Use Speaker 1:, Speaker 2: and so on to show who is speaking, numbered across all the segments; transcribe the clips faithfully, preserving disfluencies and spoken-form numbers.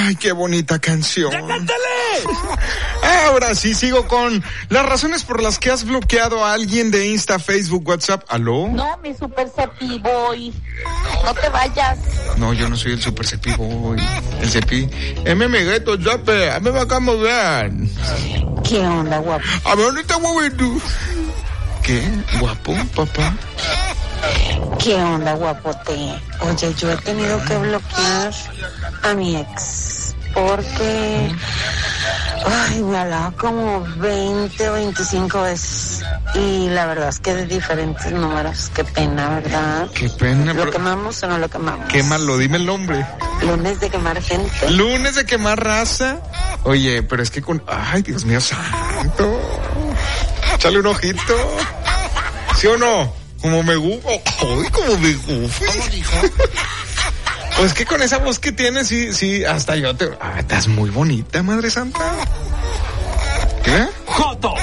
Speaker 1: Ay, qué bonita canción.
Speaker 2: ¡Ya cántale!
Speaker 1: Ahora sí, sigo con las razones por las que has bloqueado a alguien de Insta, Facebook, WhatsApp. ¿Aló?
Speaker 3: No, mi super Cepi Boy. No te vayas.
Speaker 1: No, yo no soy el super Cepi Boy. El Cepi. M M Gueto, Zape. A mí me acabo de ver.
Speaker 3: ¿Qué onda, guapo?
Speaker 1: A ver, ¿dónde está guapito? ¿Qué? ¿Guapo, papá?
Speaker 3: ¿Qué onda, guapote? Oye, yo he tenido que bloquear a mi ex porque, ay, me hablaba como veinte o veinticinco veces y la verdad es que de diferentes números. Qué pena, ¿verdad?
Speaker 1: Qué pena.
Speaker 3: ¿Lo
Speaker 1: pero...
Speaker 3: quemamos o no lo quemamos?
Speaker 1: Quémalo, dime el nombre.
Speaker 3: Lunes de quemar gente.
Speaker 1: Lunes de quemar raza. Oye, pero es que con... Ay, Dios mío santo. Échale un ojito. ¿Sí o no? Como me gusta. Ay, como me gusta.
Speaker 2: ¿Cómo dijo?
Speaker 1: Pues que con esa voz que tienes, sí, sí, hasta yo te... Ah, estás muy bonita, Madre Santa. ¿Qué?
Speaker 2: ¡Joto!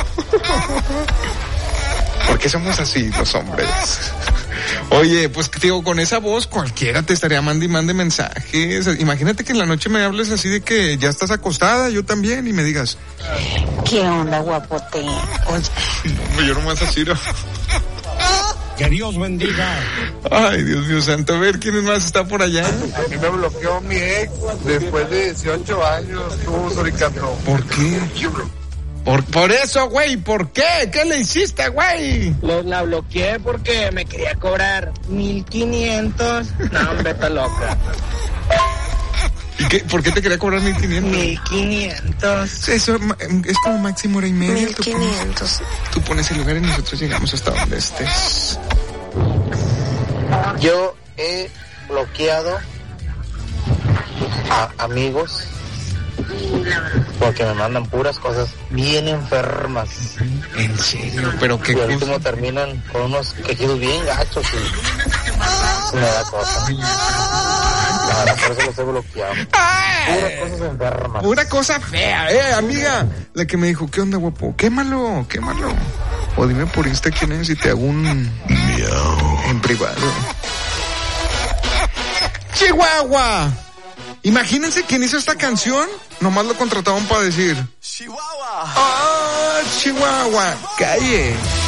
Speaker 1: ¿Por qué somos así los hombres? Oye, pues te digo, con esa voz cualquiera te estaría mande y mande mensajes. Imagínate que en la noche me hables así de que ya estás acostada, yo también, y me digas...
Speaker 3: ¿Qué onda, guapote? Oye...
Speaker 1: No, yo nomás así, ¿no?
Speaker 2: Que Dios bendiga.
Speaker 1: Ay, Dios mío santo. A ver, ¿quién más está por allá?
Speaker 4: A mí me bloqueó mi ex después de dieciocho años. Estuvo suricando.
Speaker 1: ¿Por qué? Por, por eso, güey. ¿Por qué? ¿Qué le hiciste, güey?
Speaker 5: Los la bloqueé porque me quería cobrar mil quinientos. No, hombre, está loca.
Speaker 1: ¿Y qué? ¿Por qué te quería cobrar mil quinientos?
Speaker 5: Mil quinientos.
Speaker 1: Eso es como máximo hora y media.
Speaker 3: Mil quinientos.
Speaker 1: Tú pones el lugar y nosotros llegamos hasta donde estés.
Speaker 6: Yo he bloqueado a amigos porque me mandan puras cosas bien enfermas.
Speaker 1: ¿En serio? ¿Pero qué
Speaker 6: Y al
Speaker 1: cosa?
Speaker 6: último terminan con unos quejidos bien gachos y me da cosa. La verdad, por eso los he bloqueado. Puras cosas enfermas.
Speaker 1: Pura cosa fea, eh, amiga. La que me dijo, ¿qué onda, guapo? Quémalo, quémalo. O dime por Insta quién es y te hago un miau en privado. Chihuahua. Imagínense quién hizo esta canción. Nomás lo contrataban para decir Chihuahua. Ah, Chihuahua. Calle.